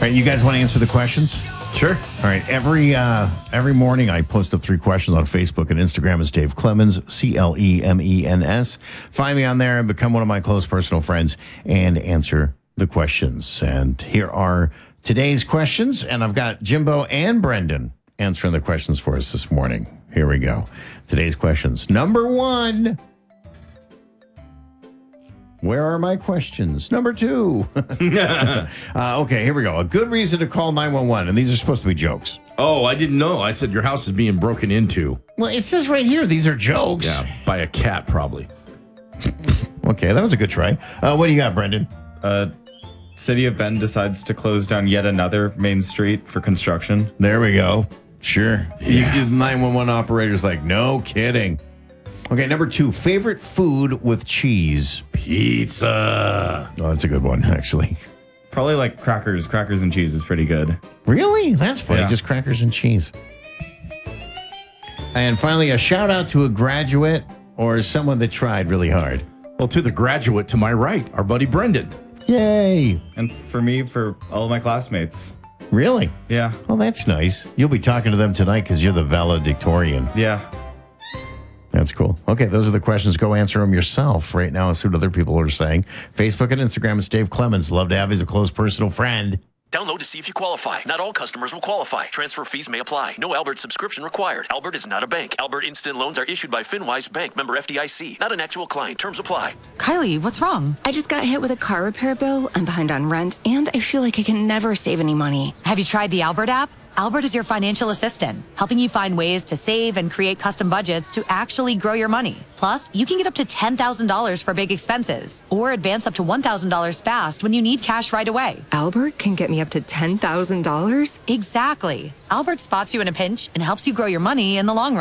right, you guys want to answer the questions? Sure. All right, every morning I post up 3 questions on Facebook and Instagram as Dave Clemens, Clemens. Find me on there and become one of my close personal friends and answer the questions. And here are today's questions, and I've got Jimbo and Brendan answering the questions for us this morning. Here we go. Today's questions. Number 1. Where are my questions? Number 2. Okay, here we go. A good reason to call 911. And these are supposed to be jokes. Oh, I didn't know. I said your house is being broken into. Well, it says right here, these are jokes. Yeah, by a cat, probably. Okay, that was a good try. What do you got, Brendan? City of Bend decides to close down yet another main street for construction. There we go. Sure. Yeah. You 911 operator's like, no kidding. Okay, number 2, favorite food with cheese. Pizza. Oh, that's a good one, actually. Probably like crackers. Crackers and cheese is pretty good. Really? That's funny. Yeah. Just crackers and cheese. And finally, a shout out to a graduate or someone that tried really hard. Well, to the graduate to my right, our buddy Brendan. Yay. And for me, for all of my classmates. Really? Yeah. Well, that's nice. You'll be talking to them tonight because you're the valedictorian. Yeah. That's cool. Okay, those are the questions. Go answer them yourself right now and see what other people are saying. Facebook and Instagram, it's Dave Clemens. Love to have you as a close personal friend. Download to see if you qualify. Not all customers will qualify. Transfer fees may apply. No Albert subscription required. Albert is not a bank. Albert Instant Loans are issued by FinWise Bank, member FDIC. Not an actual client. Terms apply. Kylie, what's wrong? I just got hit with a car repair bill. I'm behind on rent, and I feel like I can never save any money. Have you tried the Albert app? Albert is your financial assistant, helping you find ways to save and create custom budgets to actually grow your money. Plus, you can get up to $10,000 for big expenses or advance up to $1,000 fast when you need cash right away. Albert can get me up to $10,000? Exactly. Albert spots you in a pinch and helps you grow your money in the long run.